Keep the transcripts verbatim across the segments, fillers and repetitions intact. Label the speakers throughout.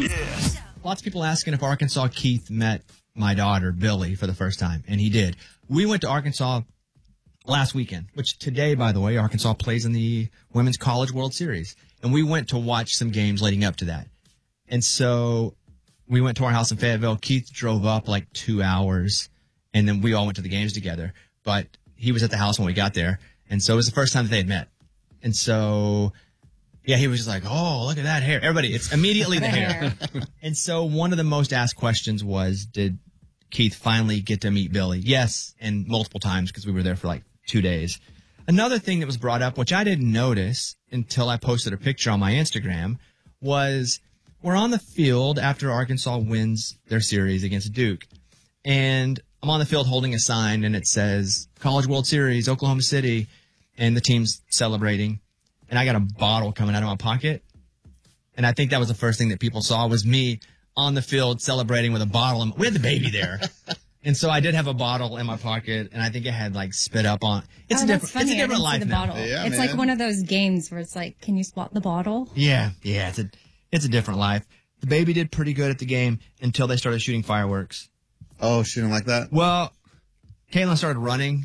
Speaker 1: Lots of people asking if Arkansas Keith met my daughter, Billy, for the first time, and he did. We went to Arkansas last weekend, which today, by the way, Arkansas plays in the Women's College World Series, and we went to watch some games leading up to that. And so we went to our house in Fayetteville. Keith drove up like two hours, and then we all went to the games together. But he was at the house when we got there, and so it was the first time that they had met. And so... yeah, he was just like, oh, look at that hair. Everybody, it's immediately the hair. And so one of the most asked questions was, did Keith finally get to meet Billy? Yes, and multiple times because we were there for like two days. Another thing that was brought up, which I didn't notice until I posted a picture on my Instagram, was we're on the field after Arkansas wins their series against Duke. And I'm on the field holding a sign, and it says, College World Series, Oklahoma City, and the team's celebrating. And I got a bottle coming out of my pocket. And I think that was the first thing that people saw was me on the field celebrating with a bottle. And we had the baby there. And so I did have a bottle in my pocket, and I think it had like spit up on. It's
Speaker 2: oh,
Speaker 1: a
Speaker 2: that's
Speaker 1: different,
Speaker 2: funny.
Speaker 1: it's a different life
Speaker 2: the
Speaker 1: now.
Speaker 2: Bottle.
Speaker 3: Yeah,
Speaker 2: it's
Speaker 3: man.
Speaker 2: like one of those games where it's like, can you spot the bottle?
Speaker 1: Yeah, yeah, it's a, it's a different life. The baby did pretty good at the game until they started shooting fireworks.
Speaker 3: Oh, shooting like that?
Speaker 1: Well, Caitlin started running.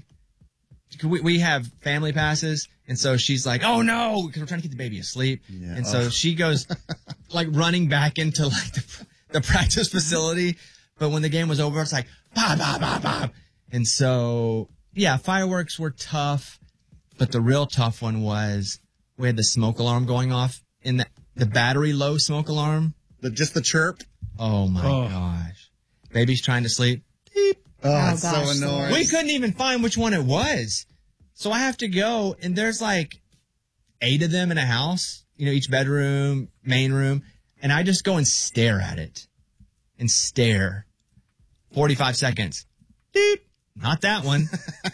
Speaker 1: We, we have family passes, and so she's like, oh no, because we're trying to get the baby asleep.
Speaker 3: Yeah.
Speaker 1: And so
Speaker 3: Oh.
Speaker 1: she goes like running back into like the, the practice facility. But when the game was over, it's like, bah, bah, bah, bah. And so, yeah, fireworks were tough, but the real tough one was we had the smoke alarm going off in the, the battery low smoke alarm.
Speaker 3: The, just the chirp?
Speaker 1: Oh my
Speaker 4: Oh.
Speaker 1: gosh. Baby's trying to sleep. Beep.
Speaker 3: Oh, that's
Speaker 2: gosh,
Speaker 3: so annoying.
Speaker 1: We couldn't even find which one it was. So I have to go, and there's like eight of them in a house, you know, each bedroom, main room, and I just go and stare at it and stare. forty-five seconds. Beep. Not that one.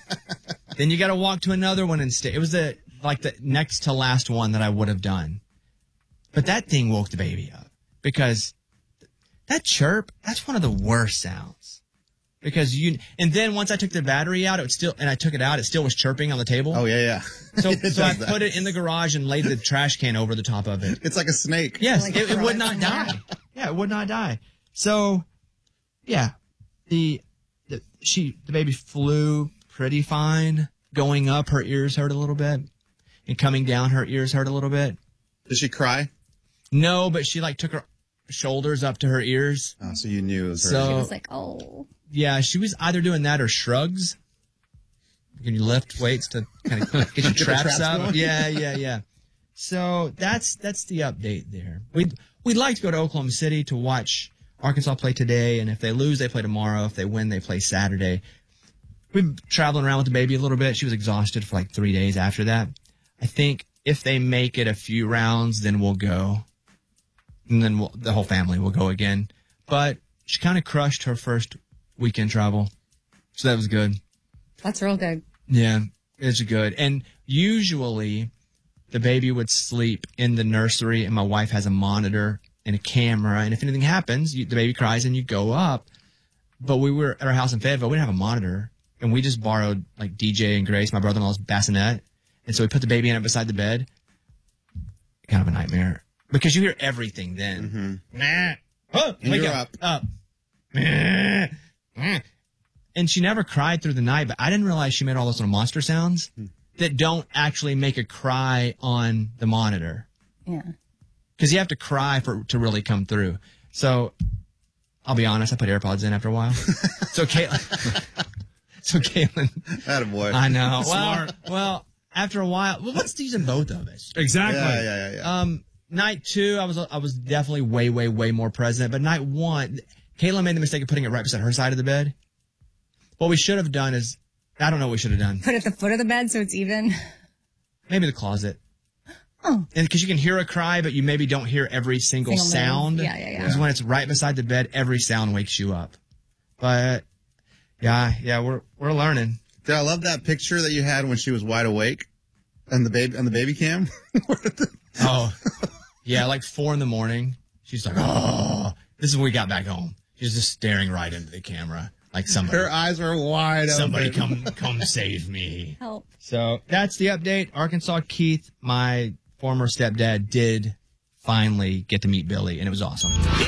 Speaker 1: Then you got to walk to another one and stare. It was the like the next to last one that I would have done. But that thing woke the baby up because that chirp, that's one of the worst sounds. Because you, and then once I took the battery out, it would still, and I took it out, it still was chirping on the table.
Speaker 3: Oh, yeah, yeah.
Speaker 1: So,
Speaker 3: It
Speaker 1: so I
Speaker 3: does that.
Speaker 1: put it in the garage and laid the trash can over the top of it.
Speaker 3: It's like a snake.
Speaker 1: Yes,
Speaker 2: Like
Speaker 1: it, it
Speaker 2: throw
Speaker 1: would
Speaker 2: it
Speaker 1: not
Speaker 2: somewhere.
Speaker 1: die. Yeah, it would not die. So, yeah, the, the she the baby flew pretty fine. Going up, her ears hurt a little bit, and coming down, her ears hurt a little bit.
Speaker 3: Did she cry?
Speaker 1: No, but she like took her shoulders up to her ears.
Speaker 3: Oh, so you knew it was her.
Speaker 1: So-
Speaker 2: She was like, oh.
Speaker 1: Yeah, she was either doing that or shrugs. Can you lift weights to kind of get your
Speaker 3: the
Speaker 1: traps,
Speaker 3: traps
Speaker 1: up?
Speaker 3: going?
Speaker 1: Yeah, yeah, yeah. So that's that's the update there. We'd we'd like to go to Oklahoma City to watch Arkansas play today, and if they lose, they play tomorrow. If they win, they play Saturday. We've been traveling around with the baby a little bit. She was exhausted for like three days after that. I think if they make it a few rounds, then we'll go, and then we'll, the whole family will go again. But she kind of crushed her first weekend travel, so that was good.
Speaker 2: That's real good.
Speaker 1: Yeah, it's good. And usually the baby would sleep in the nursery, and my wife has a monitor and a camera, and if anything happens, you, the baby cries and you go up. But we were at our house in Fayetteville, we didn't have a monitor, and we just borrowed like D J and Grace, my brother-in-law's bassinet, and so we put the baby in it beside the bed. Kind of a nightmare because you hear everything then. Nah. Oh,
Speaker 3: And
Speaker 1: wake
Speaker 3: you're
Speaker 1: up.
Speaker 3: up.
Speaker 1: Up. And she never cried through the night, but I didn't realize she made all those little monster sounds that don't actually make a cry on the monitor.
Speaker 2: Yeah.
Speaker 1: Because you have to cry for to really come through. So I'll be honest, I put AirPods in after a while. So Caitlin, so Caitlin,
Speaker 3: Attaboy.
Speaker 1: I know. Well,
Speaker 4: Smart.
Speaker 1: well, after a while, well, what's using both of us?
Speaker 4: Exactly.
Speaker 3: Yeah, yeah, yeah, yeah.
Speaker 1: Um, night two, I was I was definitely way, way, way more present. But night one, Caitlin made the mistake of putting it right beside her side of the bed. What we should have done is, I don't know what we should have done.
Speaker 2: Put it at the foot of the bed so it's even.
Speaker 1: Maybe the closet.
Speaker 2: Oh.
Speaker 1: And because you can hear a cry, but you maybe don't hear every single,
Speaker 2: Single move.
Speaker 1: sound.
Speaker 2: Yeah, yeah, yeah.
Speaker 1: Because when it's right beside the bed, every sound wakes you up. But yeah, yeah, we're we're learning.
Speaker 3: Dude, I love that picture that you had when she was wide awake, and the baby on the baby cam.
Speaker 1: Oh, yeah, like four in the morning. She's like, oh, this is when we got back home. She's just staring right into the camera, like somebody,
Speaker 3: Her eyes were wide
Speaker 1: somebody
Speaker 3: open.
Speaker 1: come come save me.
Speaker 2: Help.
Speaker 1: So that's the update. Arkansas Keith, my former stepdad, did finally get to meet Billy, and it was awesome.